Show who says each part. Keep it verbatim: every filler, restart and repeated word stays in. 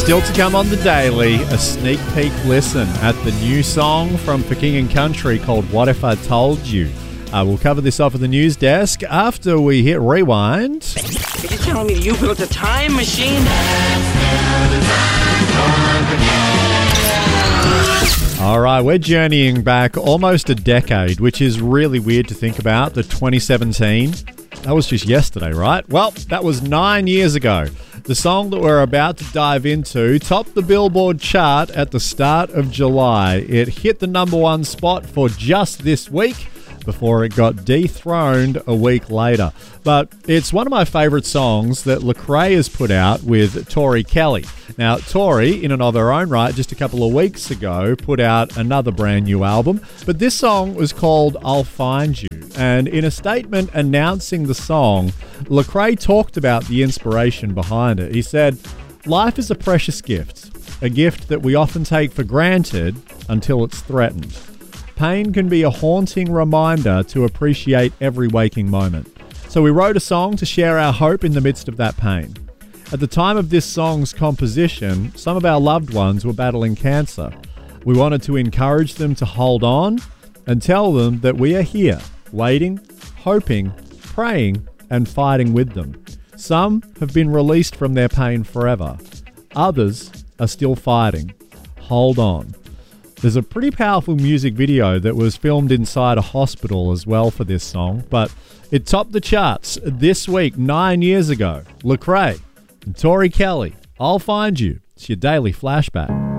Speaker 1: Still to come on the Daily, a sneak peek listen at the new song from For King and Country called What If I Told You. Uh, we'll cover this off at the news desk after we hit rewind.
Speaker 2: Are you telling me you built a time machine?
Speaker 1: All right, we're journeying back almost a decade, which is really weird to think about, to twenty seventeen. That was just yesterday, right? Well, that was nine years ago. The song that we're about to dive into topped the Billboard chart at the start of July. It hit the number one spot for just this week before it got dethroned a week later. But it's one of my favourite songs that Lecrae has put out with Tori Kelly. Now, Tori, in and of her own right, just a couple of weeks ago, put out another brand new album. But this song was called I'll Find You. And in a statement announcing the song, Lecrae talked about the inspiration behind it. He said, "Life is a precious gift, a gift that we often take for granted until it's threatened. Pain can be a haunting reminder to appreciate every waking moment. So we wrote a song to share our hope in the midst of that pain. At the time of this song's composition, some of our loved ones were battling cancer. We wanted to encourage them to hold on and tell them that we are here, waiting, hoping, praying, and fighting with them. Some have been released from their pain forever. Others are still fighting. Hold on." There's a pretty powerful music video that was filmed inside a hospital as well for this song, but it topped the charts this week, nine years ago. Lecrae and Tori Kelly, I'll Find You. It's your daily flashback.